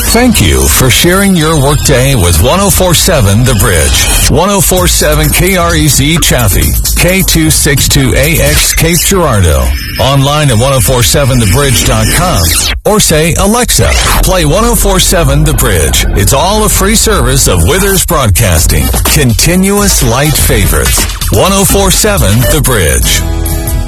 Thank you for sharing your workday with 104.7 The Bridge. 104.7 KREZ Chaffee, K262AX Cape Girardeau. Online at 1047thebridge.com or say, Alexa, play 104.7 The Bridge. It's all a free service of Withers Broadcasting. Continuous light favorites. 104.7 The Bridge.